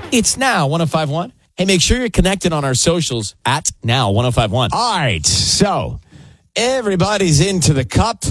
It's Now 105.1. Hey, make sure you're connected on our socials at Now 105.1. All right, so everybody's into the Cup.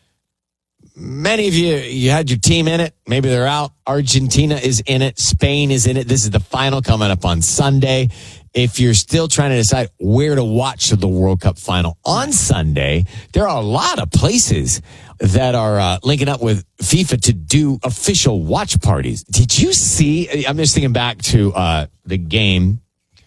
Many of you had your team in it. Maybe they're out. Argentina is in it. Spain is in it. This is the final coming up on Sunday. If you're still trying to decide where to watch the World Cup final on Sunday, there are a lot of places that are linking up with FIFA to do official watch parties. Did you see? I'm just thinking back to the game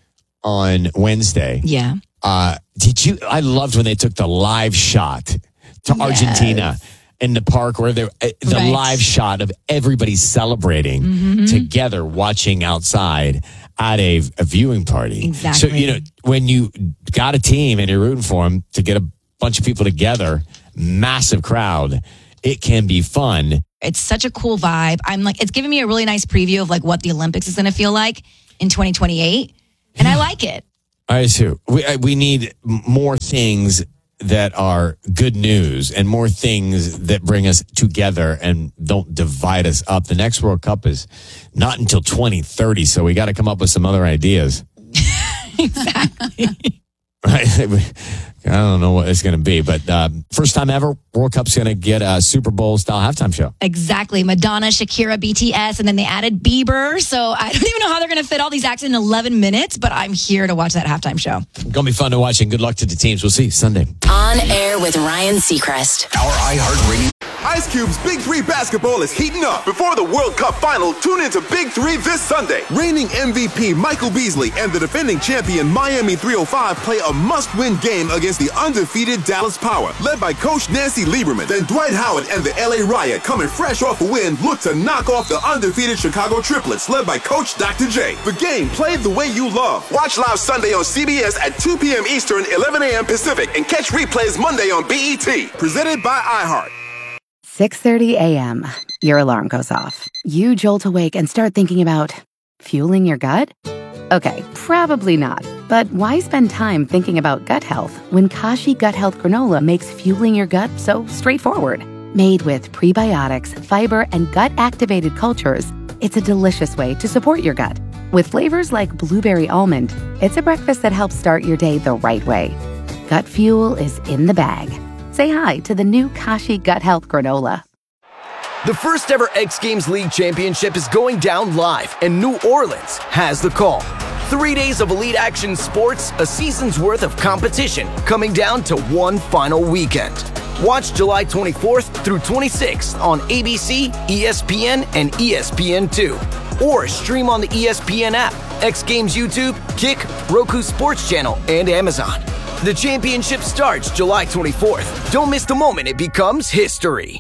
on Wednesday. Yeah. Did you? I loved when they took the live shot to Argentina in the park, where the live shot of everybody celebrating together, watching outside at a viewing party. Exactly. So, when you got a team and you're rooting for them, to get a bunch of people together, massive crowd, it can be fun. It's such a cool vibe. It's giving me a really nice preview of what the Olympics is going to feel like in 2028. And I like it. All right, so we need more things that are good news and more things that bring us together and don't divide us up. The next World Cup is not until 2030, so we got to come up with some other ideas. Exactly. Right? I don't know what it's going to be, but first time ever, World Cup's going to get a Super Bowl style halftime show. Exactly. Madonna, Shakira, BTS, and then they added Bieber. So I don't even know how they're going to fit all these acts in 11 minutes, but I'm here to watch that halftime show. Going to be fun to watch, and good luck to the teams. We'll see you Sunday. On Air with Ryan Seacrest. Our iHeartRadio. Ice Cube's Big 3 basketball is heating up. Before the World Cup final, tune into Big 3 this Sunday. Reigning MVP Michael Beasley and the defending champion Miami 305 play a must-win game against the undefeated Dallas Power, led by Coach Nancy Lieberman. Then Dwight Howard and the LA Riot, coming fresh off a win, look to knock off the undefeated Chicago Triplets, led by Coach Dr. J. The game played the way you love. Watch live Sunday on CBS at 2 p.m. Eastern, 11 a.m. Pacific, and catch replays Monday on BET. Presented by iHeart. 6:30 a.m. Your alarm goes off. You jolt awake and start thinking about fueling your gut? Okay, probably not. But why spend time thinking about gut health when Kashi Gut Health Granola makes fueling your gut so straightforward? Made with prebiotics, fiber, and gut-activated cultures, it's a delicious way to support your gut. With flavors like blueberry almond, it's a breakfast that helps start your day the right way. Gut fuel is in the bag. Say hi to the new Kashi Gut Health Granola. The first ever X Games League Championship is going down live, and New Orleans has the call. 3 days of elite action sports, a season's worth of competition, coming down to one final weekend. Watch July 24th through 26th on ABC, ESPN, and ESPN2. Or stream on the ESPN app, X Games YouTube, Kick, Roku Sports Channel, and Amazon. The championship starts July 24th. Don't miss the moment it becomes history.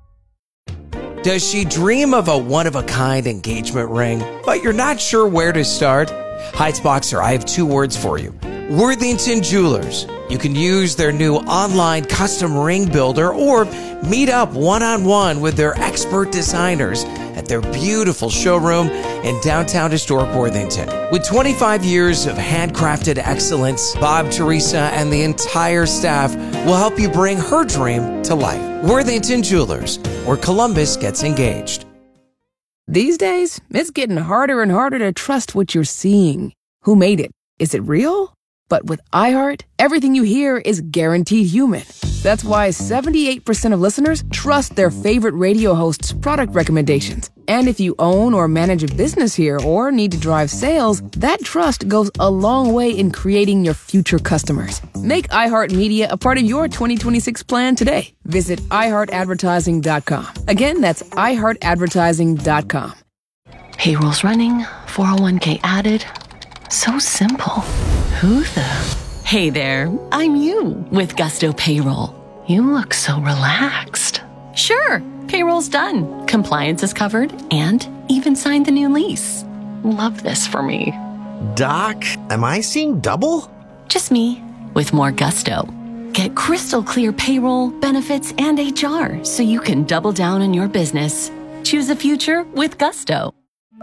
Does she dream of a one-of-a-kind engagement ring, but you're not sure where to start? Heights-Boxer, I have 2 words for you. Worthington Jewelers. You can use their new online custom ring builder or meet up one-on-one with their expert designers at their beautiful showroom in downtown historic Worthington. With 25 years of handcrafted excellence, Bob, Teresa, and the entire staff will help you bring her dream to life. Worthington Jewelers, where Columbus gets engaged. These days, it's getting harder and harder to trust what you're seeing. Who made it? Is it real? But with iHeart, everything you hear is guaranteed human. That's why 78% of listeners trust their favorite radio host's product recommendations. And if you own or manage a business here or need to drive sales, that trust goes a long way in creating your future customers. Make iHeartMedia a part of your 2026 plan today. Visit iHeartAdvertising.com. Again, that's iHeartAdvertising.com. Payroll's running, 401k added. So simple. Who the? Hey there, I'm you with Gusto Payroll. You look so relaxed. Sure, payroll's done. Compliance is covered and even signed the new lease. Love this for me. Doc, am I seeing double? Just me with more Gusto. Get crystal clear payroll, benefits, and HR so you can double down on your business. Choose a future with Gusto.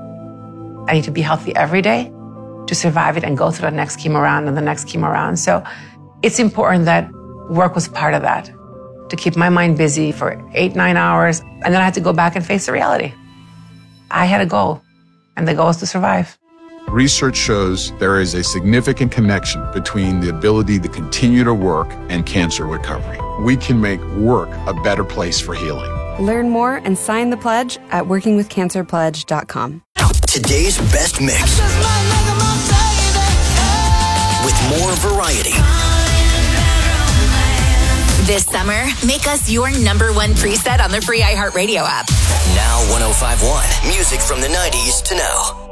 I need to be healthy every day to survive it and go through the next chemo round and the next chemo round. So it's important that work was part of that, to keep my mind busy for 8-9 hours. And then I had to go back and face the reality. I had a goal, and the goal is to survive. Research shows there is a significant connection between the ability to continue to work and cancer recovery. We can make work a better place for healing. Learn more and sign the pledge at workingwithcancerpledge.com. Today's best mix with more variety. This summer, make us your #1 preset on the free iHeartRadio app. Now 105.1. Music from the 90s to now.